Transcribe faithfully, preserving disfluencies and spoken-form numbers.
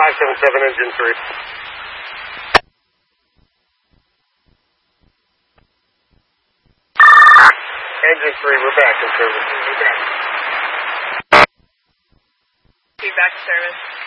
five seven seven, engine three. Engine three, we're back in service. We're back. Be back in service.